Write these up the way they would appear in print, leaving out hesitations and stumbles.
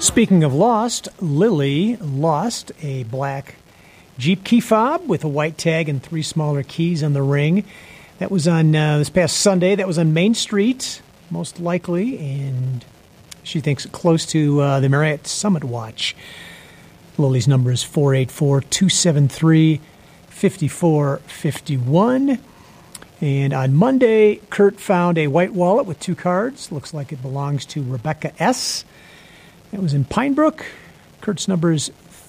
Speaking of lost, Lily lost a black Jeep key fob with a white tag and 3 smaller keys on the ring. That was on this past Sunday. That was on Main Street, most likely, and she thinks close to the Marriott Summit Watch. Lily's number is 484-273-5451. And on Monday, Kurt found a white wallet with 2 cards. Looks like it belongs to Rebecca S. It was in Pine Brook. Kurt's number is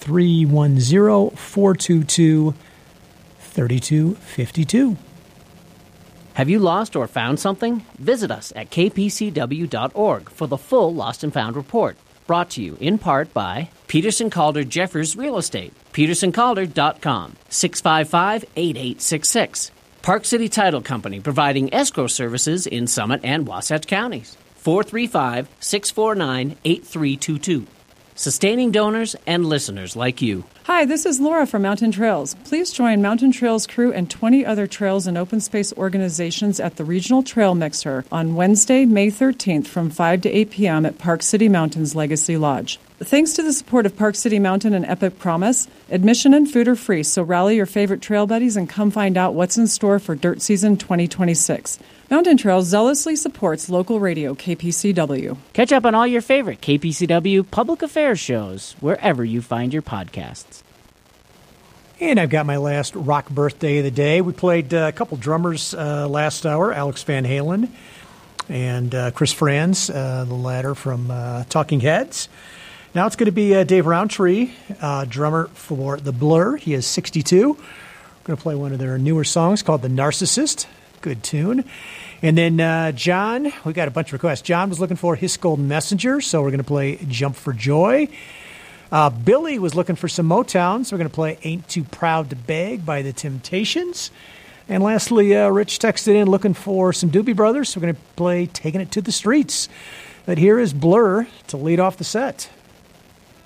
310-422-3252. Have you lost or found something? Visit us at kpcw.org for the full Lost and Found report. Brought to you in part by Peterson Calder Jeffers Real Estate, petersoncalder.com, 655-8866. Park City Title Company providing escrow services in Summit and Wasatch counties, 435-649-8322. Sustaining donors and listeners like you. Hi, this is Laura from Mountain Trails. Please join Mountain Trails crew and 20 other trails and open space organizations at the Regional Trail Mixer on Wednesday, May 13th from 5 to 8 p.m. at Park City Mountain's Legacy Lodge. Thanks to the support of Park City Mountain and Epic Promise, admission and food are free, so rally your favorite trail buddies and come find out what's in store for Dirt Season 2026. Mountain Trails zealously supports local radio KPCW. Catch up on all your favorite KPCW public affairs shows wherever you find your podcasts. And I've got my last rock birthday of the day. We played a couple drummers last hour, Alex Van Halen and Chris Franz, the latter from Talking Heads. Now it's going to be Dave Roundtree, drummer for The Blur. He is 62. We're going to play one of their newer songs called The Narcissist. Good tune. And then John, we got a bunch of requests. John was looking for His Golden Messenger, so we're going to play Jump for Joy. Billy was looking for some Motown, so we're going to play Ain't Too Proud to Beg by The Temptations. And lastly, Rich texted in looking for some Doobie Brothers, so we're going to play Taking It to the Streets. But here is Blur to lead off the set.